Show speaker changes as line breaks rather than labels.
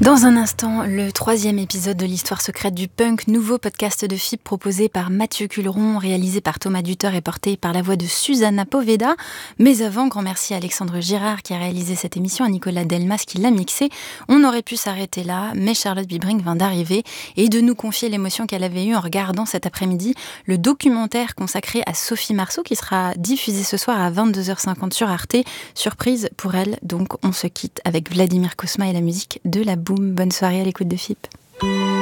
Dans un instant, le 3e épisode de l'histoire secrète du punk, nouveau podcast de FIP proposé par Mathieu Culeron, réalisé par Thomas Duteur et porté par la voix de Susanna Poveda. Mais avant, grand merci à Alexandre Girard qui a réalisé cette émission, à Nicolas Delmas qui l'a mixé. On aurait pu s'arrêter là, mais Charlotte Bibrink vient d'arriver et de nous confier l'émotion qu'elle avait eue en regardant cet après-midi le documentaire consacré à Sophie Marceau qui sera diffusé ce soir à 22h50 sur Arte. Surprise pour elle, donc on se quitte avec Vladimir Cosma et la musique de la Boom. Bonne soirée à l'écoute de FIP.